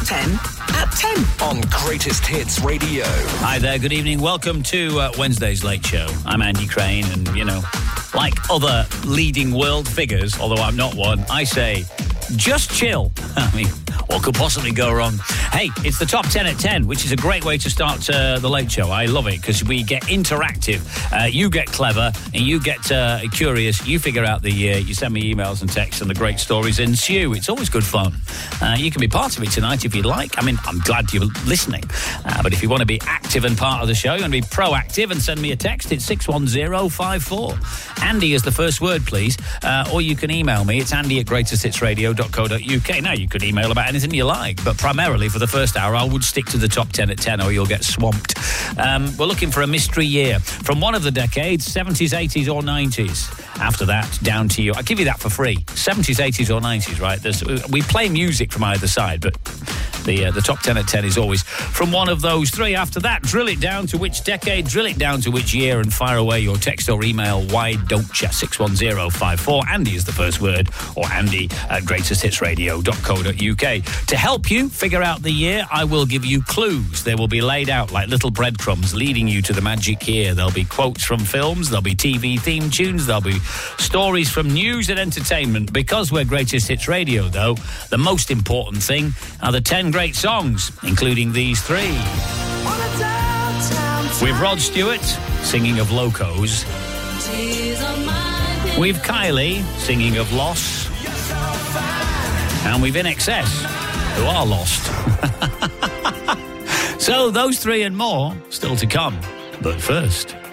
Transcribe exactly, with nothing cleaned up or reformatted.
ten at ten. On Greatest Hits Radio. Hi there, good evening. Welcome to uh, Wednesday's Late Show. I'm Andy Crane, and, you know, like other leading world figures, although I'm not one, I say, just chill. I mean, what could possibly go wrong? Hey, it's the Top ten at ten, which is a great way to start uh, the Late Show. I love it because we get interactive. Uh, you get clever and you get uh, curious. You figure out the year. You send me emails and texts and the great stories ensue. It's always good fun. Uh, you can be part of it tonight if you'd like. I mean, I'm glad you're listening. Uh, but if you want to be active and part of the show, you want to be proactive and send me a text, it's six one zero five four. Andy is the first word, please. Uh, or you can email me. It's andy at greatest hits radio dot co dot uk. Now, you could email about anything you like, but primarily for the first hour, I would stick to the Top ten at ten or you'll get swamped. Um, we're looking for a mystery year from one of the decades, seventies, eighties or nineties. After that, down to you. I'll give you that for free. seventies, eighties or nineties, right? There's, we play music from either side, but the uh, the Top ten at ten is always from one of those three. After that, drill it down to which decade, drill it down to which year, and fire away your text or email. Why don't you? six one zero five four. Andy is the first word, or Andy at greatest hits radio dot co dot uk. To help you figure out the year, I will give you clues. They will be laid out like little breadcrumbs leading you to the magic year. There'll be quotes from films, there'll be T V theme tunes, there'll be stories from news and entertainment. Because we're Greatest Hits Radio, though, the most important thing are the ten great songs, including these three. We've Rod Stewart singing of Locos. We've Kylie singing of Loss. And we've In Excess, who are lost. So those three and more still to come. But first,